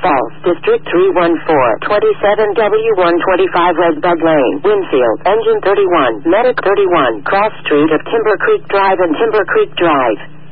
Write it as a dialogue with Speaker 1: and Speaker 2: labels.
Speaker 1: Falls, District 314, 27W125 Redbud Lane, Winfield, Engine 31, Medic 31, Cross Street of Timber Creek Drive and Timber Creek Drive.